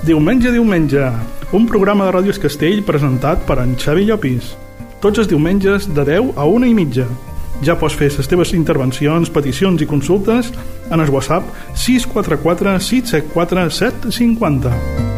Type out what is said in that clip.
Diumenge, un programa de Ràdio Castell presentat per en Xavi Llopis. Tots els diumenges de 10 a 1:30. Ja pots fer les teves intervencions, peticions i consultes en el WhatsApp 644 674 750.